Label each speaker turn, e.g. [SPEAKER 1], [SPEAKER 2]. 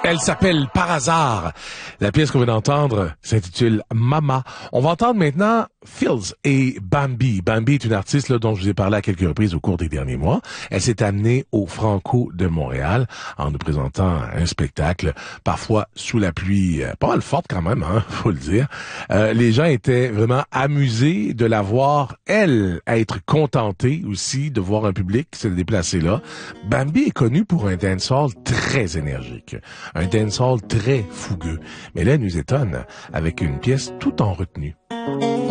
[SPEAKER 1] Elle s'appelle Par hasard. La pièce qu'on vient d'entendre s'intitule Mama. On va entendre maintenant Fields et Bambi. Bambi est une artiste là, dont je vous ai parlé à quelques reprises au cours des derniers mois. Elle s'est amenée au Franco de Montréal en nous présentant un spectacle, parfois sous la pluie, pas mal forte quand même, hein, faut le dire. Les gens étaient vraiment amusés de la voir, elle, être contentée aussi de voir un public se déplacer là. Bambi est connue pour un dancehall très énergique, un dancehall très fougueux. Mais là, elle nous étonne avec une pièce tout en retenue.